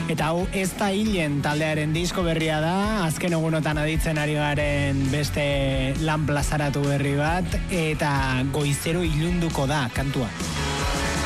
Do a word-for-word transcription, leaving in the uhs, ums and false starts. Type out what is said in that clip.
Eta hau ez da hilen taldearen disko berria da, azken egunotan aditzen ari garen beste lan plazaratu berri bat, eta goizero ilunduko da kantua.